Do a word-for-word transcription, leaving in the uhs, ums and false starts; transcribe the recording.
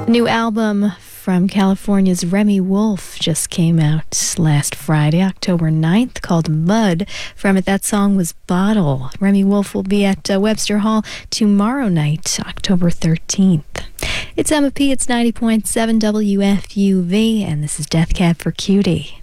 New album from California's Remy Wolf just came out last Friday, October ninth, called Mud. From it, that song was Bottle. Remy Wolf will be at uh, Webster Hall tomorrow night, October thirteenth. It's M F P, it's ninety point seven W F U V, and this is Death Cab for Cutie.